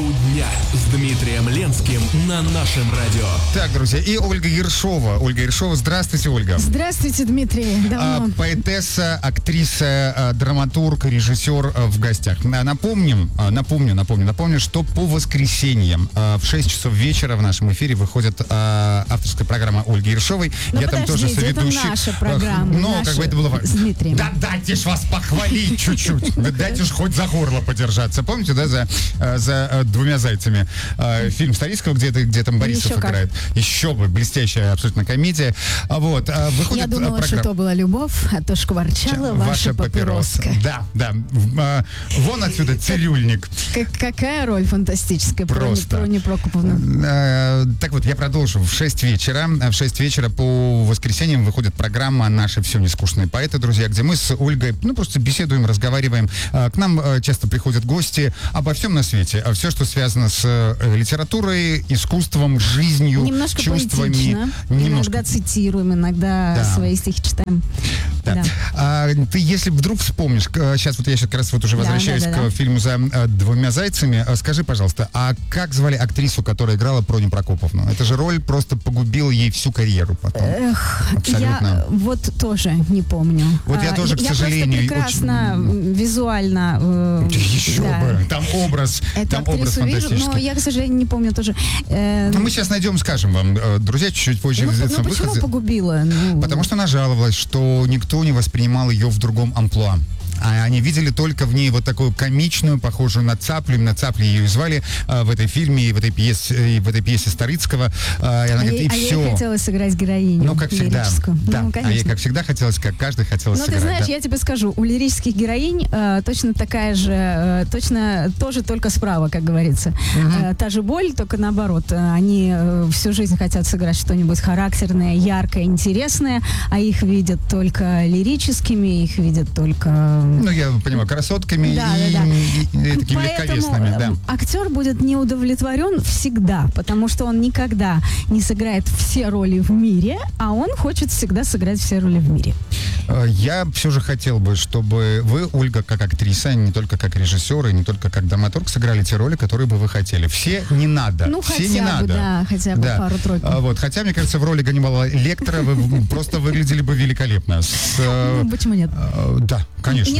Шоу дня с Дмитрием Ленским на нашем радио. Так, друзья, и Ольга Ершова. Ольга Ершова, здравствуйте, Ольга. Здравствуйте, Дмитрий. Давно. Поэтесса, актриса, драматург, режиссер в гостях. Напомню, что по воскресеньям в 6 часов вечера в нашем эфире выходит авторская программа Ольги Ершовой. Я там тоже соведущий. Это наша программа. Но наша как бы это было важно. С Дмитрием. Да дайте ж вас похвалить чуть-чуть. Да дайте ж хоть за горло подержаться. Помните, да, за «Двумя зайцами» фильм Старицкого, где там Борисов играет. Еще бы, блестящая абсолютно комедия. Вот, выходит Я думала, что то была любовь, а то шкварчала ваша папироска. Да. Вон отсюда цирюльник. Какая роль фантастическая. Просто. Про Непрокоповну. Так вот, я продолжу. В 6 вечера по воскресеньям выходит программа «Наши все нескучные поэты», друзья, где мы с Ольгой, просто беседуем, разговариваем. К нам часто приходят гости обо всем на свете. Все, что связано с литературой, искусством, жизнью, немножко чувствами. Поэтично. Иногда цитируем, иногда свои стихи читаем. Да. Ты, если вдруг вспомнишь, сейчас я как раз уже возвращаюсь к фильму «За двумя зайцами», скажи, пожалуйста, а как звали актрису, которая играла Проню Прокоповну? Эта же роль просто погубила ей всю карьеру потом. Я вот тоже не помню. Вот я тоже, к сожалению... Я просто прекрасно визуально... Еще бы, там образ фантастический. Но я, к сожалению, не помню тоже. Мы сейчас найдем, скажем вам, друзья, чуть-чуть позже. Почему погубила? Потому что она жаловалась, что никто не воспринимал ее в другом амплуа. А они видели только в ней вот такую комичную, похожую на Цаплю. Именно Цапли ее звали в этой фильме, и в этой пьесе Старицкого. И она говорит, и все. Ей хотелось сыграть героиню. Ну, как всегда. Да. А ей, как всегда, хотелось, как каждый хотел сыграть. Но ты знаешь, я тебе скажу, у лирических героинь точно такая же, точно тоже только справа, как говорится. Та же боль, только наоборот. Они всю жизнь хотят сыграть что-нибудь характерное, яркое, интересное, а их видят только лирическими, их видят только... я понимаю, красотками и такими легковесными. Да. Актер будет не удовлетворен всегда, потому что он никогда не сыграет все роли в мире, а он хочет всегда сыграть все роли в мире. Я все же хотел бы, чтобы вы, Ольга, как актриса, не только как режиссер и не только как драматург, сыграли те роли, которые бы вы хотели. Все не надо. Все не надо. Хотя бы пару-тройку. Хотя, мне кажется, в роли Ганнибала Лектора вы просто выглядели бы великолепно. Почему нет? Да, конечно.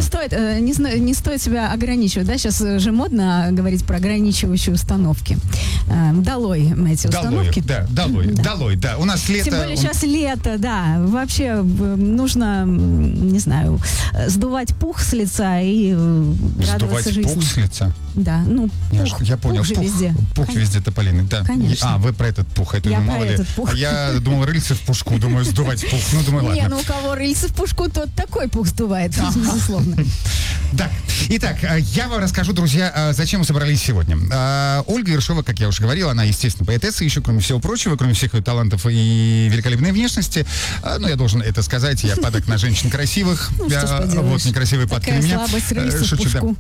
Не стоит себя ограничивать, да? Сейчас же модно говорить про ограничивающие установки. Долой эти установки. Долой. У нас лето. Тем более сейчас лето, да. Вообще нужно, не знаю, сдувать пух с лица и радоваться жизни. Сдувать пух с лица? Да, пух. Я понял. Пух же везде. Пух везде, тополиный, да. Конечно. Вы про этот пух. Это, мало ли. Я думал, рыльце в пушку, думаю, сдувать пух. Думаю, ладно. У кого рыльце в пушку, тот такой пух сдувает, безусловно. Да. Итак, я вам расскажу, друзья, зачем мы собрались сегодня. Ольга Ершова, как я уже говорил, она, естественно, поэтесса, еще, кроме всего прочего, кроме всех ее талантов и великолепной внешности. Я должен это сказать, я падок на женщин красивых. Некрасивые падки на меня. Слабость рыльца в пушку.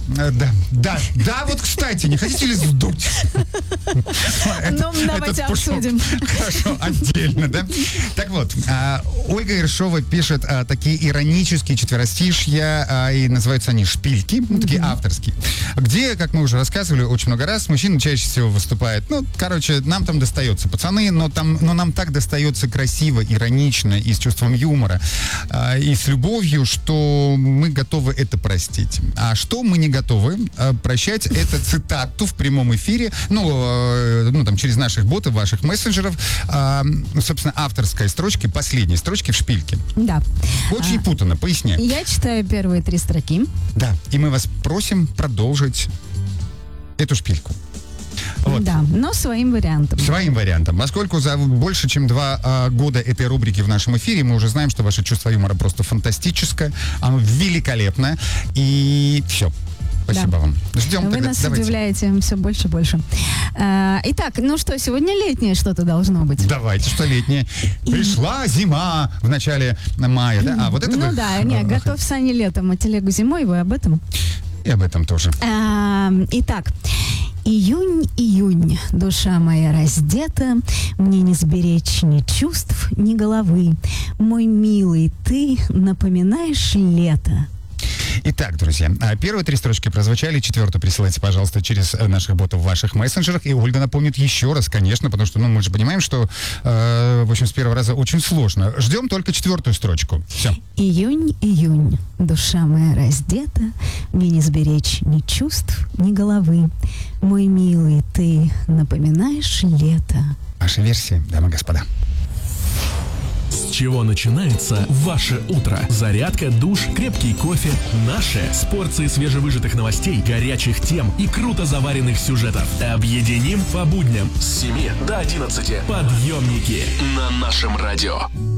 Да, вот, кстати, не хотите ли сдуть? Давайте обсудим. Хорошо, отдельно, да? Так вот, Ольга Ершова пишет такие иронические четверостишья, и называются они «Шпильки», такие авторские, где, как мы уже рассказывали очень много раз, мужчина чаще всего выступает. Нам там достается, пацаны, но нам так достается красиво, иронично и с чувством юмора, и с любовью, что мы готовы это простить. А что мы не готовы прощать, это цитату в прямом эфире, через наших ботов, ваших мессенджеров, собственно, авторской строчки, последней строчки в «Шпильке». Да. Очень путано, поясни. Я читаю первые 3 строки. Да, и мы вас просим продолжить эту шпильку. Вот. Да, но своим вариантом. Поскольку за больше, чем 2 года этой рубрики в нашем эфире мы уже знаем, что ваше чувство юмора просто фантастическое, оно великолепное, и все. Спасибо вам. Ждем. Вы нас удивляете все больше и больше. Итак, сегодня летнее что-то должно быть. Давайте, что летнее. Пришла зима в начале мая, да? Вот это готовь сани летом, а телегу зимой, вы об этом? И об этом тоже. Итак. Июнь, душа моя раздета, мне не сберечь ни чувств, ни головы. Мой милый, ты напоминаешь лето. Итак, друзья, первые 3 строчки прозвучали, 4-ю присылайте, пожалуйста, через наших ботов в ваших мессенджерах. И Ольга напомнит еще раз, конечно, потому что, мы же понимаем, что, в общем, с первого раза очень сложно. Ждем только 4-ю строчку. Все. Июнь, июнь, душа моя раздета, мне не сберечь ни чувств, ни головы. Мой милый, ты напоминаешь лето. Ваша версия, дамы и господа. С чего начинается ваше утро? Зарядка, душ, крепкий кофе. Наше с порцией свежевыжатых новостей, горячих тем и круто заваренных сюжетов. Объединим по будням с 7 до 11. Подъемники на нашем радио.